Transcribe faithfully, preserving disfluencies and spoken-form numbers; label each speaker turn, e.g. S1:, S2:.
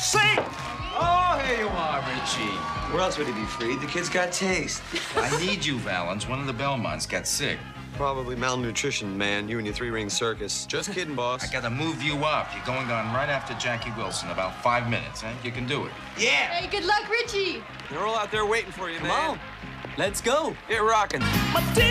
S1: Sing!
S2: Oh, here you are, Richie.
S3: Where else would he be free? The kid's got taste.
S2: I need you, Valens. One of the Belmonts got sick.
S3: Probably malnutrition, man. You and your three-ring circus. Just kidding, boss.
S2: I gotta move you up. You're going on right after Jackie Wilson. About five minutes, huh? You can do it.
S3: Yeah!
S4: Hey, good luck, Richie.
S3: They're all out there waiting for you,
S5: Come
S3: man.
S5: on. Let's go.
S3: Get rocking.